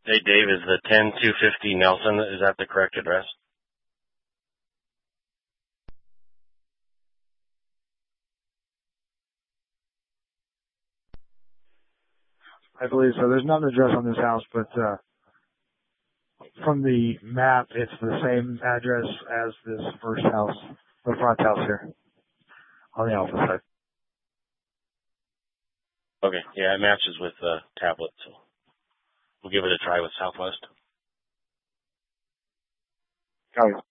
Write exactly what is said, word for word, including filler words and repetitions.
Hey, Dave, is the ten two fifty Nelson, is that the correct address? I believe so. There's not an address on this house, but uh, from the map, it's the same address as this first house, the front house here on the alpha side. Okay, yeah, it matches with the uh, tablet, so we'll give it a try with Southwest. Got it.